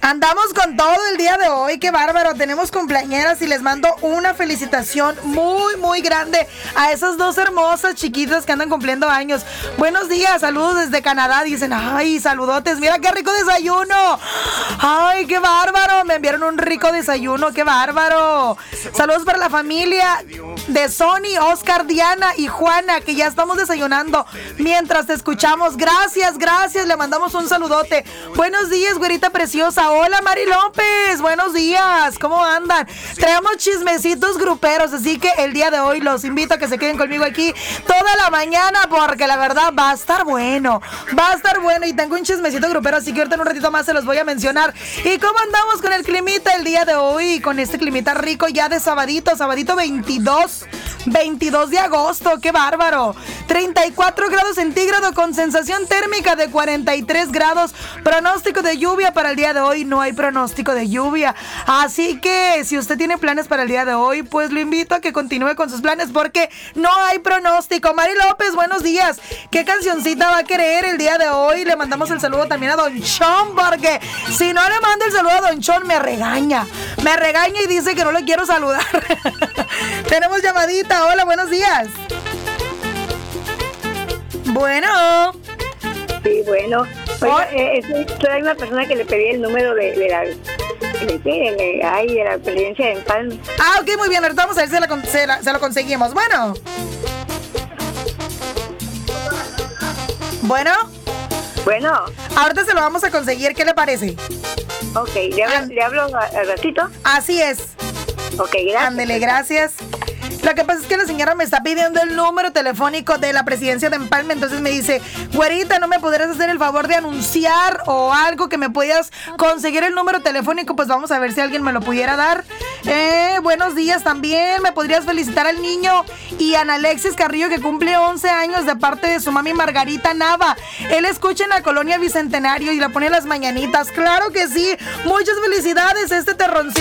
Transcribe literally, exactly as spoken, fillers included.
Andamos con todo el día de hoy, qué bárbaro. Tenemos cumpleañeras y les mando una felicitación muy, muy grande a esas dos hermosas chiquitas que andan cumpliendo años. Buenos días, saludos desde Canadá. Dicen, ay, saludotes, mira qué rico desayuno. Ay, qué bárbaro, me enviaron un rico desayuno, qué bárbaro. Saludos para la familia de Sony, Oscar, Diana y Juana, que ya estamos desayunando mientras te escuchamos. Gracias, gracias, le mandamos un saludote. Buenos días, güerita preciosa. Hola, Mari López, buenos días, ¿cómo andan? Traemos chismecitos gruperos, así que el día de hoy los invito a que se queden conmigo aquí toda la mañana, porque la verdad va a estar bueno, va a estar bueno, y tengo un chismecito grupero, así que ahorita en un ratito más se los voy a mencionar. ¿Y cómo andamos con el climita el día de hoy? Con este climita rico ya de sabadito, sabadito veintidós de agosto, qué bárbaro. treinta y cuatro grados centígrados con sensación térmica de cuarenta y tres grados. Pronóstico de lluvia para el día de hoy, no hay pronóstico de lluvia. Así que si usted tiene planes para el día de hoy, pues lo invito a que continúe con sus planes porque no hay pronóstico. Mari López, buenos días. ¿Qué cancioncita va a querer el día de hoy? Le mandamos el saludo también a Don Chon, porque si no le mando el saludo a Don Chon me regaña. Me regaña y dice que no le quiero saludar. Tenemos llamadita. Hola, buenos días. Bueno. Sí, bueno. Oiga, eh, soy una persona que le pedí el número de, de la... De, de, ay, de la presidencia de Empalme. Ah, ok, muy bien. Ahorita vamos a ver si la, se, la, se lo conseguimos. Bueno. Bueno. Bueno. Ahorita se lo vamos a conseguir. ¿Qué le parece? Ok, ¿le hablo, ¿le hablo al ratito? Así es. Ok, gracias. Ándele, gracias. Lo que pasa es que la señora me está pidiendo el número telefónico de la presidencia de Empalme, entonces me dice, güerita, ¿no me podrías hacer el favor de anunciar o algo que me puedas conseguir el número telefónico? Pues vamos a ver si alguien me lo pudiera dar. Eh, buenos días también, ¿me podrías felicitar al niño y a Ana Alexis Carrillo, que cumple once años, de parte de su mami Margarita Nava? Él escucha en la colonia Bicentenario y la pone en las mañanitas. Claro que sí, muchas felicidades, este terroncito.